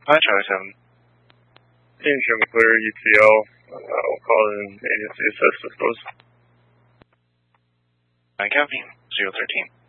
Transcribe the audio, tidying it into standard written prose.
Hi, Charlie 7. Team Trim Clear, UTL. We'll call it an agency assist, I suppose. 9 copy. 013.